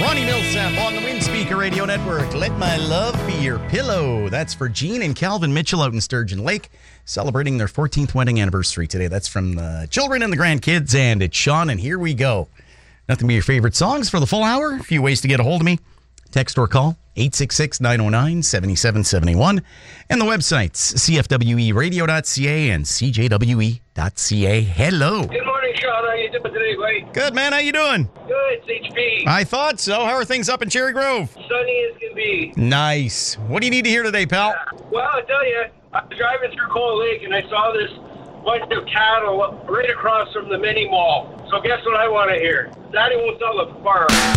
Bonnie Millsap on the Windspeaker Radio Network. Let my love be your pillow. That's for Jean and Calvin Mitchell out in Sturgeon Lake, celebrating their 14th wedding anniversary today. That's from the children and the grandkids, and it's Sean, and here we go. Nothing but your favorite songs for the full hour. A few ways to get a hold of me. Text or call 866-909-7771. And the websites, cfweradio.ca and cjwe.ca. Hello. Good morning, Sean. How you doing today, buddy? Good, man. How you doing? Good, it's HP. I thought so. How are things up in Cherry Grove? Sunny as can be. Nice. What do you need to hear today, pal? Well, I tell you, I was driving through Coal Lake and I saw this bunch of cattle right across from the mini mall. So guess what I want to hear? Daddy won't sell the farm.